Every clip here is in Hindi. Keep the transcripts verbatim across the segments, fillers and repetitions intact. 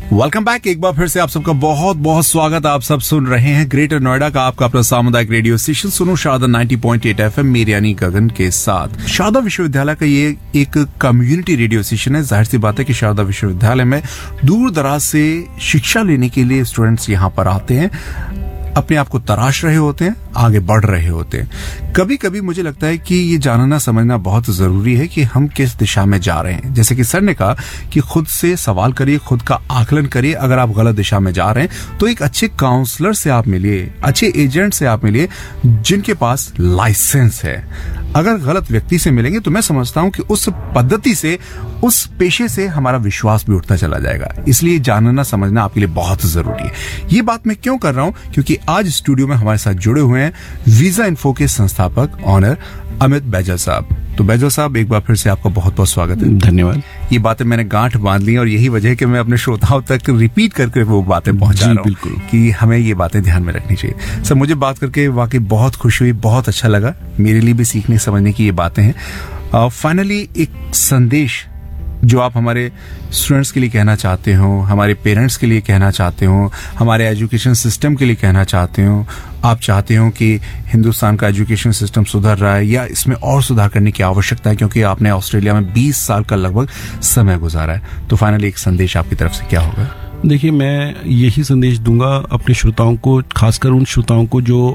Welcome back. एक बार फिर से आप सबका बहुत बहुत स्वागत। आप सब सुन रहे हैं ग्रेटर नोएडा का आपका अपना सामुदायिक रेडियो स्टेशन सुनो शारदा नब्बे पॉइंट आठ एफएम मेरे यानी गगन के साथ। शारदा विश्वविद्यालय का ये एक कम्युनिटी रेडियो स्टेशन है। जाहिर सी बात है कि शारदा विश्वविद्यालय में दूर दराज से शिक्षा लेने के लिए स्टूडेंट्स यहाँ पर आते हैं, अपने आप को तराश रहे होते हैं, आगे बढ़ रहे होते हैं। कभी कभी मुझे लगता है कि ये जानना समझना बहुत जरूरी है कि हम किस दिशा में जा रहे हैं। जैसे कि सर ने कहा कि खुद से सवाल करिए, खुद का आकलन करिए। अगर आप गलत दिशा में जा रहे हैं तो एक अच्छे काउंसलर से आप मिलिए, अच्छे एजेंट से आप मिलिए जिनके पास लाइसेंस है। अगर गलत व्यक्ति से मिलेंगे तो मैं समझता हूं कि उस पद्धति से, उस पेशे से हमारा विश्वास भी उठता चला जाएगा। इसलिए जानना समझना आपके लिए बहुत जरूरी है। ये बात मैं क्यों कर रहा हूं? क्योंकि आज स्टूडियो में हमारे साथ जुड़े हुए हैं वीजा इन्फो के संस्थापक ऑनर अमित बैजल साहब। तो बैजल साहब, एक बार फिर से आपका बहुत बहुत स्वागत है। धन्यवाद। ये बातें मैंने गांठ बांध ली और यही वजह है कि मैं अपने श्रोताओं तक रिपीट करके वो बातें पहुंचा रहा हूं। बिल्कुल, कि हमें ये बातें ध्यान में रखनी चाहिए। सर, मुझे बात करके वाकई बहुत खुशी हुई, बहुत अच्छा लगा। मेरे लिए भी सीखने समझने की ये बातें हैं। फाइनली uh, एक संदेश जो आप हमारे स्टूडेंट्स के लिए कहना चाहते हो, हमारे पेरेंट्स के लिए कहना चाहते हो, हमारे एजुकेशन सिस्टम के लिए कहना चाहते हो। आप चाहते हो कि हिंदुस्तान का एजुकेशन सिस्टम सुधर रहा है या इसमें और सुधार करने की आवश्यकता है, क्योंकि आपने ऑस्ट्रेलिया में बीस साल का लगभग समय गुजारा है। तो फाइनली एक संदेश आपकी तरफ से क्या होगा? देखिए, मैं यही संदेश दूंगा अपने श्रोताओं को, खासकर उन श्रोताओं को जो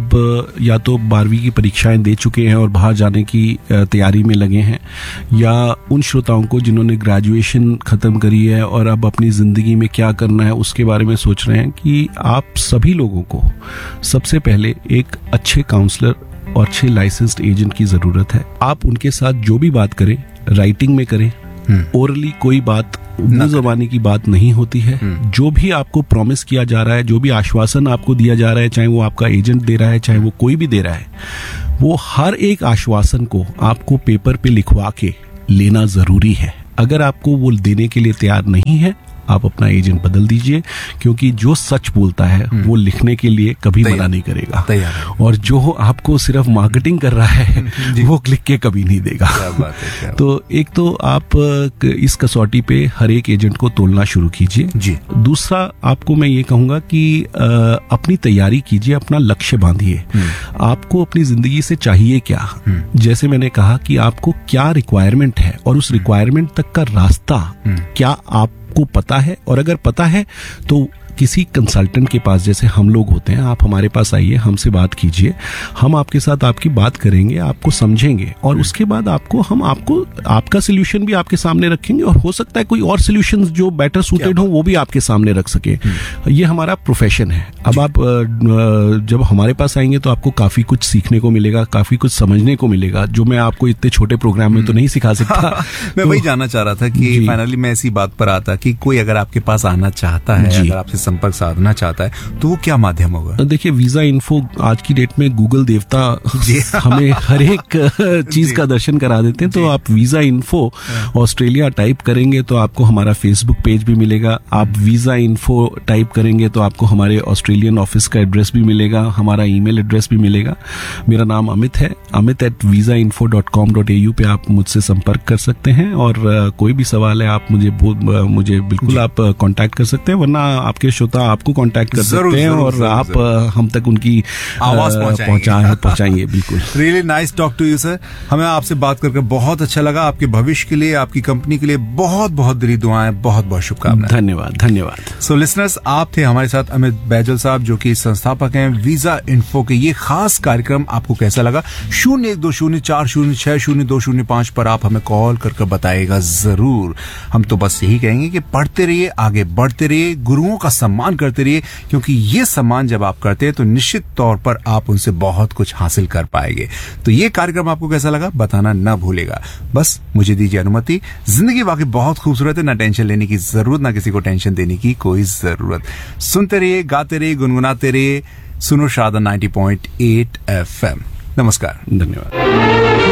अब या तो बारहवीं की परीक्षाएं दे चुके हैं और बाहर जाने की तैयारी में लगे हैं, या उन श्रोताओं को जिन्होंने ग्रेजुएशन ख़त्म करी है और अब अपनी ज़िंदगी में क्या करना है उसके बारे में सोच रहे हैं। कि आप सभी लोगों को सबसे पहले एक अच्छे काउंसलर और अच्छे लाइसेंस्ड एजेंट की ज़रूरत है। आप उनके साथ जो भी बात करें, राइटिंग में करें, ओरली कोई बात मुंह ज़बानी की बात नहीं होती है। जो भी आपको प्रॉमिस किया जा रहा है, जो भी आश्वासन आपको दिया जा रहा है, चाहे वो आपका एजेंट दे रहा है, चाहे वो कोई भी दे रहा है, वो हर एक आश्वासन को आपको पेपर पे लिखवा के लेना जरूरी है। अगर आपको वो देने के लिए तैयार नहीं है, आप अपना एजेंट बदल दीजिए, क्योंकि जो सच बोलता है वो लिखने के लिए कभी मना नहीं करेगा, और जो आपको सिर्फ मार्केटिंग कर रहा है वो लिख के कभी नहीं देगा। क्या बात है, क्या तो एक तो आप इस कसौटी पे हर एक एजेंट को तोलना शुरू कीजिए। दूसरा, आपको मैं ये कहूंगा कि अपनी तैयारी कीजिए, अपना लक्ष्य बांधिए। आपको अपनी जिंदगी से चाहिए क्या? जैसे मैंने कहा कि आपको क्या रिक्वायरमेंट है और उस रिक्वायरमेंट तक का रास्ता क्या आप को पता है, और अगर पता है तो किसी कंसल्टेंट के पास, जैसे हम लोग होते हैं, आप हमारे पास आइए, हमसे बात कीजिए। हम आपके साथ आपकी बात करेंगे, आपको समझेंगे, और उसके बाद आपको हम आपको आपका सोल्यूशन भी आपके सामने रखेंगे, और हो सकता है कोई और सोल्यूशन जो बेटर सूटेड हो वो भी आपके सामने रख सके। ये हमारा प्रोफेशन है। अब आप जब हमारे पास आएंगे तो आपको काफी कुछ सीखने को मिलेगा, काफी कुछ समझने को मिलेगा, जो मैं आपको इतने छोटे प्रोग्राम में तो नहीं सिखा सकता। मैं वही जानना चाह रहा था कि फाइनली मैं ऐसी बात पर आता कि कोई अगर आपके पास आना चाहता है, अगर आपसे संपर्क साधना चाहता है, तो वो क्या माध्यम होगा? देखिए, वीजा इन्फो आज की डेट में गूगल देवता हमें हर एक चीज का दर्शन करा देते हैं। तो आप वीजा इन्फो ऑस्ट्रेलिया टाइप करेंगे तो आपको हमारा फेसबुक पेज भी मिलेगा। आप वीजा इन्फो टाइप करेंगे तो आपको हमारे ऑस्ट्रेलियन ऑफिस का एड्रेस भी मिलेगा, हमारा ईमेल एड्रेस भी मिलेगा। मेरा नाम अमित है, Amit eight visa info dot com dot A you पे आप मुझसे संपर्क कर सकते हैं, और कोई भी सवाल है आप मुझे मुझे बिल्कुल आप कांटेक्ट कर सकते हैं, वरना आपके श्रोता आपको कांटेक्ट कर सकते हैं और जरूर, आप जरूर. हम तक उनकी आवाज पहुंचाएंगे पहुंचाएंगे बिल्कुल। Really nice talk to you sir. हमें आपसे बात करके बहुत अच्छा लगा। आपके भविष्य के लिए, आपकी कंपनी के लिए बहुत बहुत दिली दुआएं, बहुत बहुत शुभकामनाएं। धन्यवाद धन्यवाद। सो लिसनर्स, आप थे हमारे साथ अमित बैजल साहब, जो कि संस्थापक हैं वीजा इन्फो के। ये खास कार्यक्रम आपको कैसा लगा? शून्य एक दो शून्य चार शून्य छह शून्य दो शून्य पांच पर आप हमें कॉल करके बताएगा जरूर। हम तो बस यही कहेंगे कि पढ़ते रहिए, आगे बढ़ते रहिए, गुरुओं का सम्मान करते रहिए, क्योंकि ये सम्मान जब आप करते हैं तो निश्चित तौर पर आप उनसे बहुत कुछ हासिल कर पाएंगे। तो ये कार्यक्रम आपको कैसा लगा बताना ना भूलेगा। बस मुझे दीजिए अनुमति। जिंदगी वाकई बहुत खूबसूरत है, ना टेंशन लेने की जरूरत, ना किसी को टेंशन देने की कोई जरूरत। सुनते रहिए, गाते रहिए, गुनगुनाते रहिए। सुनो शारदा नब्बे पॉइंट आठ एफएम। नमस्कार, धन्यवाद।